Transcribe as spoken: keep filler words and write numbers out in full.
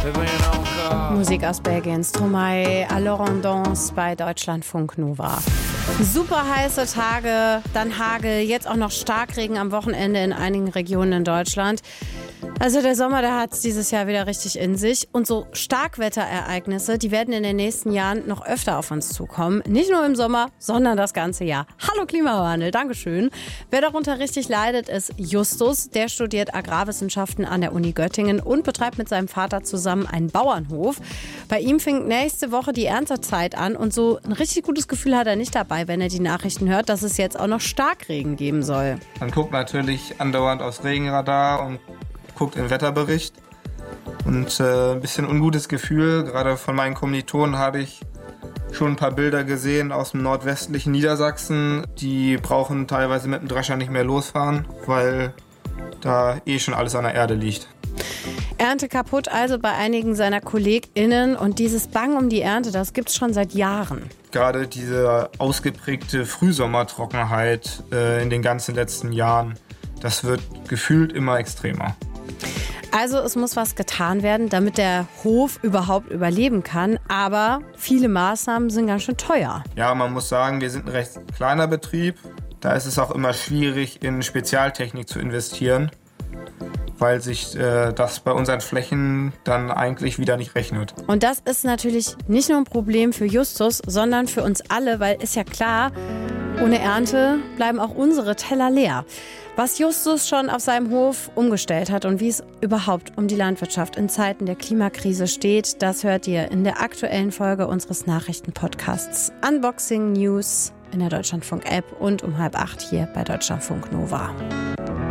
Musik aus Belgien, Stromae, Alors on danse bei Deutschlandfunk Nova. Super heiße Tage, dann Hagel, jetzt auch noch Starkregen am Wochenende in einigen Regionen in Deutschland. Also der Sommer, der hat es dieses Jahr wieder richtig in sich. Und so Starkwetterereignisse, die werden in den nächsten Jahren noch öfter auf uns zukommen. Nicht nur im Sommer, sondern das ganze Jahr. Hallo Klimawandel, Dankeschön. Wer darunter richtig leidet, ist Justus. Der studiert Agrarwissenschaften an der Uni Göttingen und betreibt mit seinem Vater zusammen einen Bauernhof. Bei ihm fängt nächste Woche die Erntezeit an und so ein richtig gutes Gefühl hat er nicht dabei, wenn er die Nachrichten hört, dass es jetzt auch noch Starkregen geben soll. Man guckt natürlich andauernd aufs Regenradar und guckt in den Wetterbericht. Und äh, ein bisschen ungutes Gefühl, gerade von meinen Kommilitonen habe ich schon ein paar Bilder gesehen aus dem nordwestlichen Niedersachsen. Die brauchen teilweise mit dem Drescher nicht mehr losfahren, weil da eh schon alles an der Erde liegt. Ernte kaputt also bei einigen seiner KollegInnen und dieses Bang um die Ernte, das gibt's schon seit Jahren. Gerade diese ausgeprägte Frühsommertrockenheit äh, in den ganzen letzten Jahren, das wird gefühlt immer extremer. Also es muss was getan werden, damit der Hof überhaupt überleben kann. Aber viele Maßnahmen sind ganz schön teuer. Ja, man muss sagen, wir sind ein recht kleiner Betrieb. Da ist es auch immer schwierig, in Spezialtechnik zu investieren, weil sich äh, das bei unseren Flächen dann eigentlich wieder nicht rechnet. Und das ist natürlich nicht nur ein Problem für Justus, sondern für uns alle, weil ist ja klar, ohne Ernte bleiben auch unsere Teller leer. Was Justus schon auf seinem Hof umgestellt hat und wie es überhaupt um die Landwirtschaft in Zeiten der Klimakrise steht, das hört ihr in der aktuellen Folge unseres Nachrichtenpodcasts Unboxing News in der Deutschlandfunk-App und um halb acht hier bei Deutschlandfunk Nova.